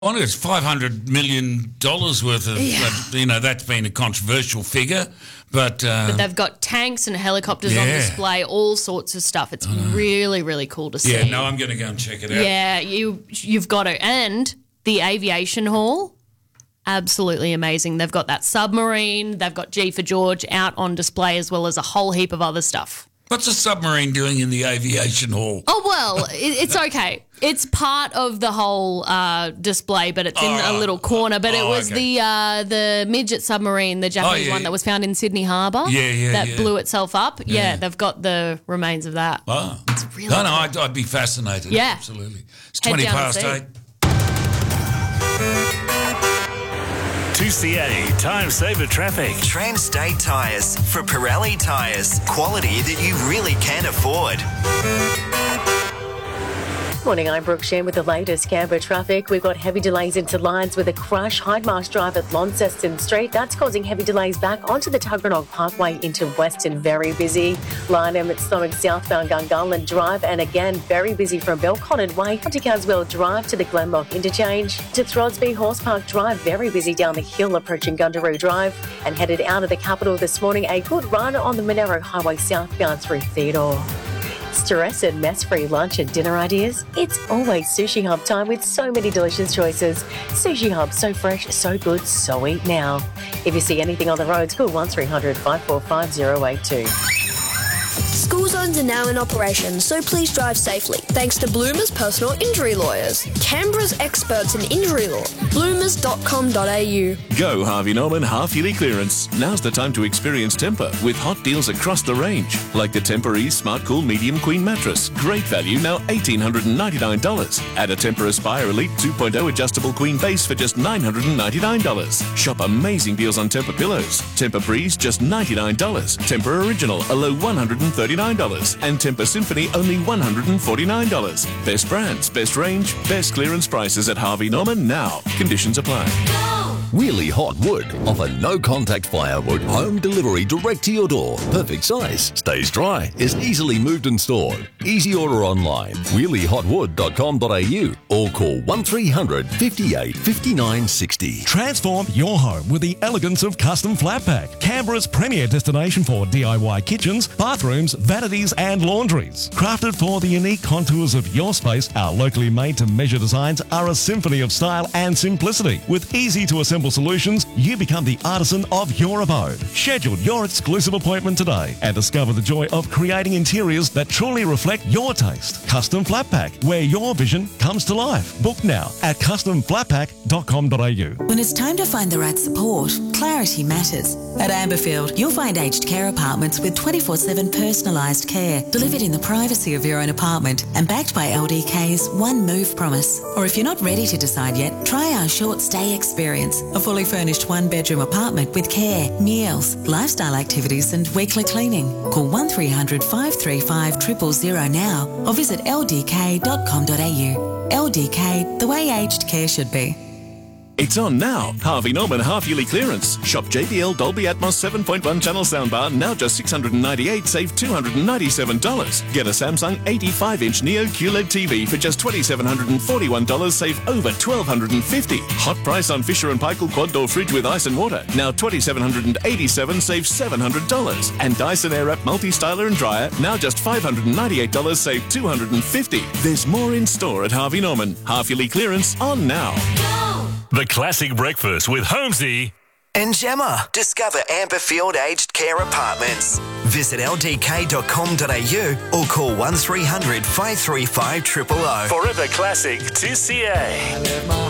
Well, it's $500 million worth of, that's been a controversial figure. But they've got tanks and helicopters on display, all sorts of stuff. It's really, really cool to see. Yeah, no, I'm going to go and check it out. Yeah, you've got to. And the aviation hall, absolutely amazing. They've got that submarine. They've got G for George out on display, as well as a whole heap of other stuff. What's a submarine doing in the aviation hall? Oh, well, it's okay. It's part of the whole display, but it's in a little corner. But it was the midget submarine, the Japanese one that was found in Sydney Harbour that blew itself up. Yeah, they've got the remains of that. Oh. It's really cool. I'd be fascinated. Yeah. Absolutely. It's 20 past 8. 2CA Time Saver Traffic. Trans-State Tyres for Pirelli Tyres. Quality that you really can afford. Morning, I'm Brooke Shen with the latest Canberra traffic. We've got heavy delays into lines with a crash. Hyde-Marsh Drive at Launceston Street. That's causing heavy delays back onto the Tuggeranong Parkway into Western. Very busy. Line M at Sonic southbound Gungahlin Drive. And again, very busy from Belconnen Way onto Caswell Drive to the Glenlock Interchange. To Throgsby Horse Park Drive. Very busy down the hill approaching Gundaroo Drive. And headed out of the capital this morning, a good run on the Monaro Highway southbound through Theodore. Stress and mess-free lunch and dinner ideas? It's always Sushi Hub time with so many delicious choices. Sushi Hub, so fresh, so good, so eat now. If you see anything on the roads, call 1300 545 082. School zones are now in operation, so please drive safely. Thanks to Bloomers Personal Injury Lawyers, Canberra's experts in injury law. bloomers.com.au. Go Harvey Norman half-yearly clearance. Now's the time to experience Tempur with hot deals across the range. Like the Tempur Ease Smart Cool Medium Queen Mattress. Great value, now $1,899. Add a Tempur Aspire Elite 2.0 adjustable queen base for just $999. Shop amazing deals on Tempur pillows. Tempur Breeze, just $99. Tempur Original, a low $139. And Tempur Symphony, only $149. Best brands, best range, best clearance prices at Harvey Norman now. Conditions apply. Wheelie Hot Wood offer no-contact firewood home delivery direct to your door. Perfect size, stays dry, is easily moved and stored. Easy order online, wheeliehotwood.com.au or call 1300 58 59 60. Transform your home with the elegance of Custom Flat Pack, Canberra's premier destination for DIY kitchens, bathrooms, vanities and laundries. Crafted for the unique contours of your space, our locally made-to-measure designs are a symphony of style and simplicity. With easy-to-assemble solutions, you become the artisan of your abode. Schedule your exclusive appointment today and discover the joy of creating interiors that truly reflect your taste. Custom Flat Pack, where your vision comes to life. Book now at customflatpack.com.au. When it's time to find the right support, clarity matters. At Amberfield, you'll find aged care apartments with 24/7 personalised care, delivered in the privacy of your own apartment and backed by LDK's One Move promise. Or if you're not ready to decide yet, try our short stay experience, a fully furnished one-bedroom apartment with care, meals, lifestyle activities and weekly cleaning. Call 1300 535 000 now or visit ldk.com.au. LDK, the way aged care should be. It's on now. Harvey Norman half-yearly clearance. Shop JBL Dolby Atmos 7.1 channel soundbar, now just $698, save $297. Get a Samsung 85-inch Neo QLED TV for just $2,741, save over $1,250. Hot price on Fisher & Paykel quad door fridge with ice and water, now $2,787, save $700. And Dyson Airwrap multi-styler and dryer, now just $598, save $250. There's more in store at Harvey Norman. Half-yearly clearance on now. The Classic Breakfast with Holmesy and Gemma. Discover Amberfield Aged Care Apartments. Visit ldk.com.au or call 1300 535 000. Forever Classic 2CA.